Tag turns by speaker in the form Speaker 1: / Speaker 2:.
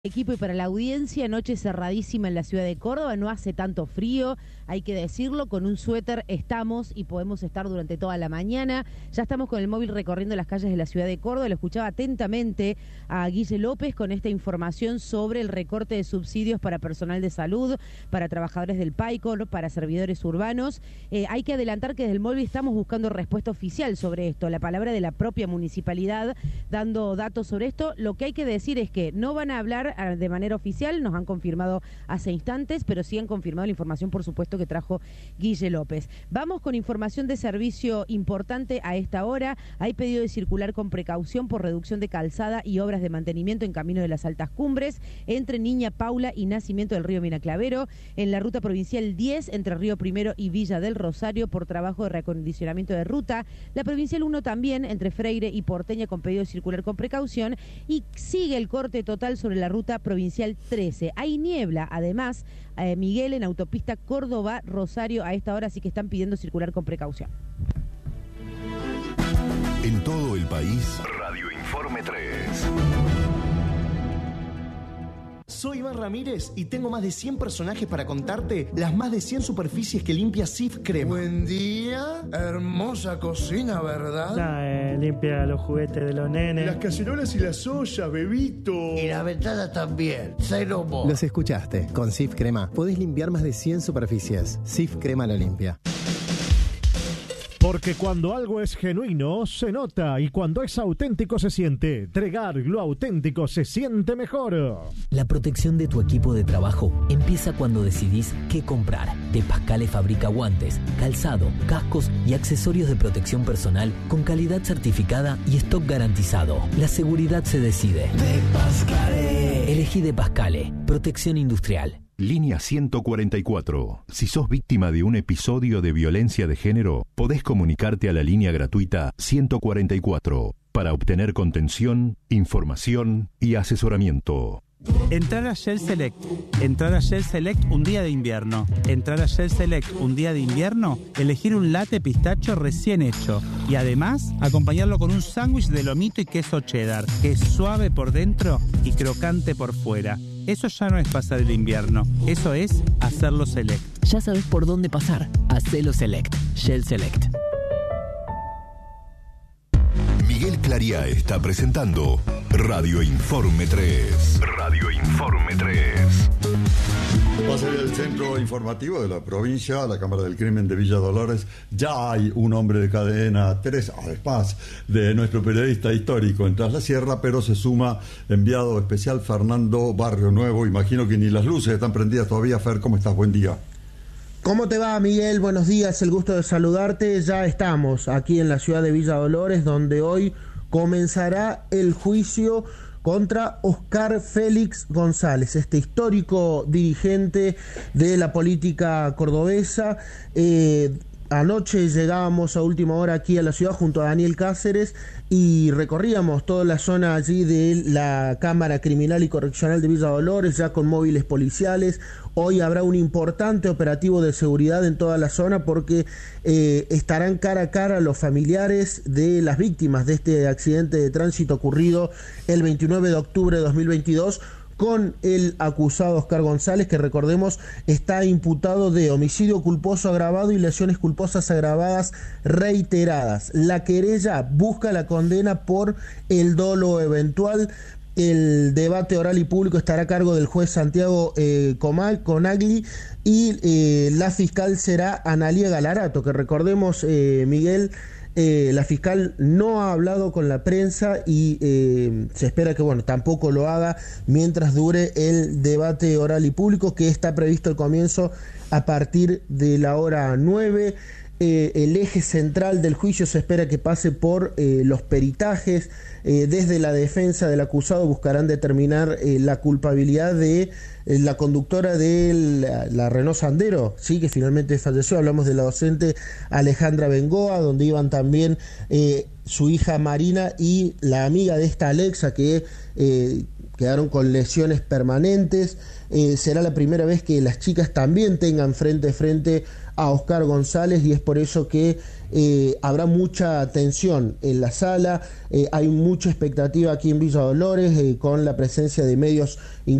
Speaker 1: Equipo y para la audiencia, noche cerradísima en la ciudad de Córdoba, no hace tanto frío, hay que decirlo, con un suéter estamos y podemos estar durante toda la mañana. Ya estamos con el móvil recorriendo las calles de la ciudad de Córdoba, lo escuchaba atentamente a Guille López con esta información sobre el recorte de subsidios para personal de salud, para trabajadores del PAICOR, para servidores urbanos. Hay que adelantar que desde el móvil estamos buscando respuesta oficial sobre esto, la palabra de la propia municipalidad dando datos sobre esto. Lo que hay que decir es que no van a hablar de manera oficial, nos han confirmado hace instantes, pero sí han confirmado la información, por supuesto, que trajo Guille López. Vamos con información de servicio importante a esta hora. Hay pedido de circular con precaución por reducción de calzada y obras de mantenimiento en camino de las altas cumbres, entre Niña Paula y Nacimiento del Río Minaclavero, en la ruta provincial 10, entre Río Primero y Villa del Rosario, por trabajo de reacondicionamiento de ruta, la provincial 1 también, entre Freire y Porteña, con pedido de circular con precaución, y sigue el corte total sobre la ruta provincial 13. Hay niebla, además, Miguel, en autopista Córdoba-Rosario a esta hora, así que están pidiendo circular con precaución.
Speaker 2: En todo el país, Radio Informe 3.
Speaker 3: Soy Iván Ramírez y tengo más de 100 personajes para contarte las más de 100 superficies que limpia Cif Crema.
Speaker 4: Buen día, hermosa cocina, ¿verdad?
Speaker 5: Limpia los juguetes de los nenes.
Speaker 4: Las cacerolas y las ollas, bebito.
Speaker 6: Y la ventana también, cero mo.
Speaker 7: Los escuchaste, con Cif Crema podés limpiar más de 100 superficies. Cif Crema lo limpia.
Speaker 8: Porque cuando algo es genuino, se nota, y cuando es auténtico se siente. Tregar, lo auténtico se siente mejor.
Speaker 9: La protección de tu equipo de trabajo empieza cuando decidís qué comprar. De Pascale fabrica guantes, calzado, cascos y accesorios de protección personal con calidad certificada y stock garantizado. La seguridad se decide.
Speaker 6: De Pascale.
Speaker 9: Elegí De Pascale, protección industrial.
Speaker 2: Línea 144. Si sos víctima de un episodio de violencia de género, podés comunicarte a la línea gratuita 144 para obtener contención, información y asesoramiento.
Speaker 10: Entrar a Shell Select. Entrar a Shell Select un día de invierno. Entrar a Shell Select un día de invierno, elegir un latte pistacho recién hecho. Y además, acompañarlo con un sándwich de lomito y queso cheddar, que es suave por dentro y crocante por fuera. Eso ya no es pasar el invierno, eso es hacerlo Select.
Speaker 9: Ya sabes por dónde pasar. Hacelo Select. Shell Select.
Speaker 2: Miguel Claría está presentando Radio Informe 3. Radio Informe 3.
Speaker 11: Va a ser el centro informativo de la provincia, la Cámara del Crimen de Villa Dolores. Ya hay un hombre de cadena 3, además de nuestro periodista histórico en Tras la Sierra, pero se suma enviado especial Fernando Barrio Nuevo. Imagino que ni las luces están prendidas todavía. Fer, ¿cómo estás? Buen día.
Speaker 12: ¿Cómo te va, Miguel? Buenos días, el gusto de saludarte. Ya estamos aquí en la ciudad de Villa Dolores, donde hoy comenzará el juicio contra Oscar Félix González, este histórico dirigente de la política cordobesa. Anoche llegábamos a última hora aquí a la ciudad junto a Daniel Cáceres y recorríamos toda la zona allí de la Cámara Criminal y Correccional de Villa Dolores, ya con móviles policiales. Hoy habrá un importante operativo de seguridad en toda la zona porque estarán cara a cara los familiares de las víctimas de este accidente de tránsito ocurrido el 29 de octubre de 2022, con el acusado Oscar González, que recordemos está imputado de homicidio culposo agravado y lesiones culposas agravadas reiteradas. La querella busca la condena por el dolo eventual. El debate oral y público estará a cargo del juez Santiago Conagli y la fiscal será Analía Galarato, que recordemos, Miguel, la fiscal no ha hablado con la prensa y se espera que tampoco lo haga mientras dure el debate oral y público, que está previsto el comienzo a partir de la hora 9. El eje central del juicio se espera que pase por los peritajes. Desde la defensa del acusado buscarán determinar la culpabilidad de la conductora de la Renault Sandero, sí, que finalmente falleció. Hablamos de la docente Alejandra Bengoa, donde iban también su hija Marina y la amiga de esta Alexa, que quedaron con lesiones permanentes. Será la primera vez que las chicas también tengan frente a frente a Oscar González, y es por eso que habrá mucha tensión en la sala. Hay mucha expectativa aquí en Villa Dolores, con la presencia de medios